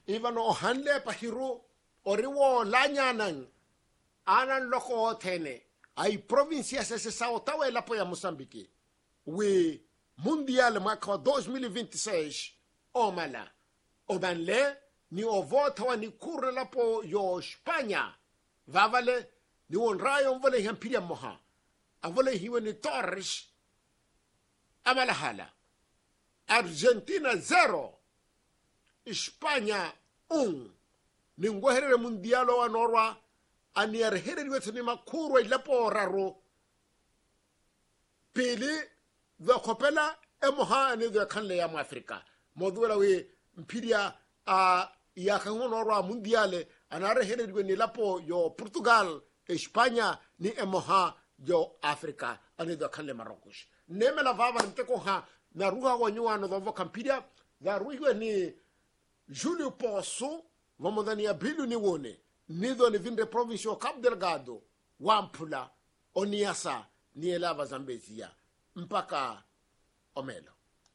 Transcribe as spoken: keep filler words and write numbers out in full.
Ivan o hanle pahiru oriwo lanyanan anan loko tene ai provincia se se sao tawe la poya Mozambique we mundial mwaka dois mil e vinte e seis o mala o banle ni o vota wa ni kurre la po yo Spanya vavale ni on rayo vole hampiria moha avole hiwe ni Torres amala hala Argentina zero Spanya un ni ngwaherere mundialo wa norwa ani arherere wetni makuru ilapo raro pili the kopela emoha ani the kanle ya Afrika modula we mpiria a ya kango norwa mundiale anare herere ni lapo yo Portugal Espanya ni emoha yo Afrika ani the kanle Marocos nemela vava nteko ha na ruha wanywa no vo kampiria da ruhi ni Julio Poço vamos dani abilu ni wone nido ni vinde province o Cabo Delgado Wampula Oniasa ni elava Zambezia mpaka Omelo.